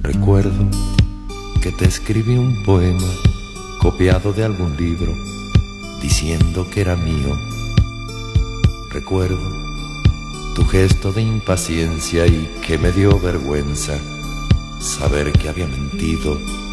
Recuerdo que te escribí un poema copiado de algún libro, diciendo que era mío. Recuerdo tu gesto de impaciencia y que me dio vergüenza saber que había mentido